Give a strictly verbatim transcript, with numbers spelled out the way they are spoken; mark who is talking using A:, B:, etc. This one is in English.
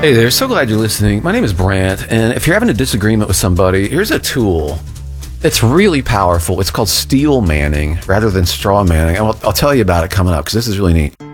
A: Hey there, so glad you're listening. My name is Brant, and if you're having a disagreement with somebody, here's a tool. It's really powerful. It's called steel manning rather than straw manning. I'll, I'll tell you about it coming up because this is really neat.